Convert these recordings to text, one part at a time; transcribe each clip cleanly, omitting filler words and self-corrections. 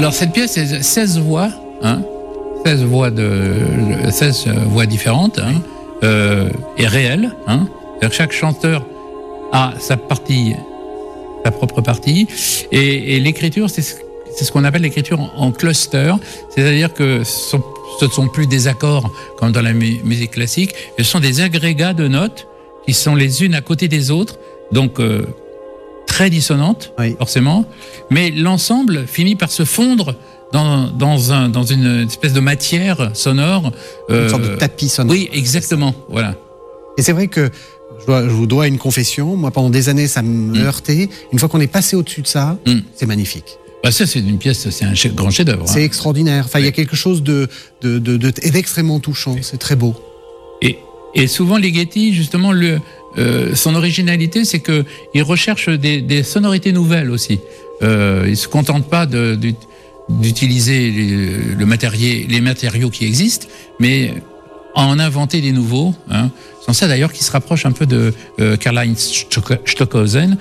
Alors cette pièce, c'est 16 voix, 16 voix différentes, et réelles. C'est-à-dire que chaque chanteur a sa propre partie, et l'écriture, c'est ce qu'on appelle l'écriture en cluster, c'est-à-dire que ce ne sont plus des accords comme dans la musique classique, ce sont des agrégats de notes qui sont les unes à côté des autres, donc très dissonantes, forcément, mais l'ensemble finit par se fondre dans une espèce de matière sonore. Une sorte de tapis sonore. Oui, exactement, voilà. Et c'est vrai que je vous dois une confession, moi pendant des années ça me heurtait, une fois qu'on est passé au-dessus de ça, c'est magnifique. Bah ça c'est une pièce, c'est un grand chef-d'œuvre. C'est extraordinaire, enfin il y a quelque chose d'extrêmement touchant, c'est très beau. Et souvent Ligeti, justement, son originalité, c'est que il recherche des sonorités nouvelles aussi. Il se contente pas d'utiliser les matériaux qui existent, mais en inventer des nouveaux. C'est ça d'ailleurs qui se rapproche un peu de Karl-Heinz Stockhausen,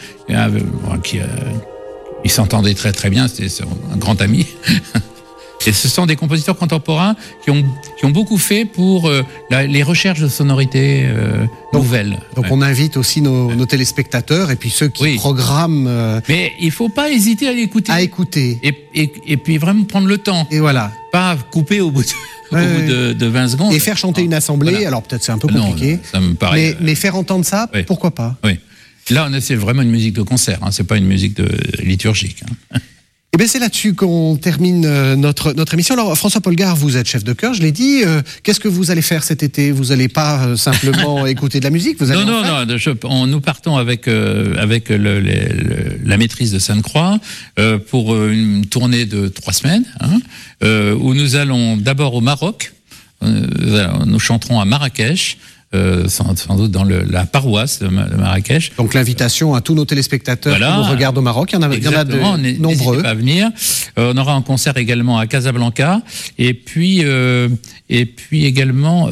il s'entendait très très bien, c'était un grand ami. Et ce sont des compositeurs contemporains qui ont beaucoup fait pour les recherches de sonorités nouvelles. Donc on invite aussi nos téléspectateurs et puis ceux qui programment. Mais il ne faut pas hésiter à l'écouter. À écouter. Et puis vraiment prendre le temps. Et voilà. Pas couper au bout de 20 secondes. Et faire chanter une assemblée, voilà. Alors peut-être c'est un peu compliqué. Non, ça me paraît, mais faire entendre ça, pourquoi pas. Oui. Là, c'est vraiment une musique de concert, c'est pas une musique liturgique. Et bien c'est là-dessus qu'on termine notre émission. Alors François Polgar, vous êtes chef de chœur, je l'ai dit. Qu'est-ce que vous allez faire cet été ? Vous n'allez pas simplement écouter de la musique, vous allez nous partons avec la maîtrise de Sainte-Croix pour une tournée de 3 semaines, où nous allons d'abord au Maroc. Nous chanterons à Marrakech. Sans doute dans la paroisse de Marrakech. Donc l'invitation à tous nos téléspectateurs qui nous regardent au Maroc, il y en a de nombreux. N'hésitez pas à venir. On aura un concert également à Casablanca et puis également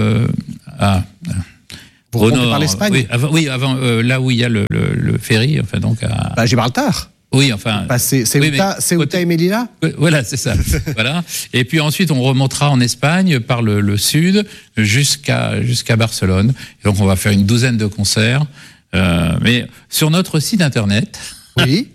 à vous remontez par l'Espagne. Oui, avant là où il y a le ferry, enfin donc à Gibraltar. Oui, enfin. Ceuta et Melilla. Voilà, c'est ça. Voilà. Et puis ensuite, on remontera en Espagne par le sud jusqu'à Barcelone. Et donc, on va faire une 12aine de concerts. Mais sur notre site internet. Oui.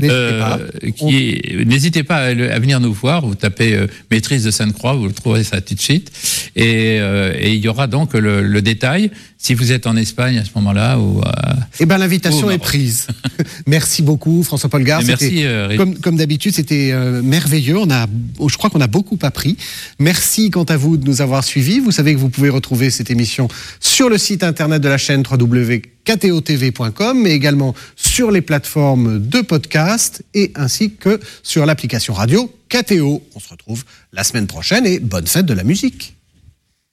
N'hésitez pas à venir nous voir. Vous tapez maîtrise de Sainte-Croix, vous le trouverez ça tout de suite. Et il y aura donc le détail. Si vous êtes en Espagne à ce moment-là, l'invitation est prise. Merci beaucoup, François Polgar. Merci. Comme d'habitude, c'était merveilleux. Je crois qu'on a beaucoup appris. Merci quant à vous de nous avoir suivis. Vous savez que vous pouvez retrouver cette émission sur le site internet de la chaîne www.ktotv.com, mais également sur les plateformes de podcast et ainsi que sur l'application radio KTO. On se retrouve la semaine prochaine et bonne fête de la musique.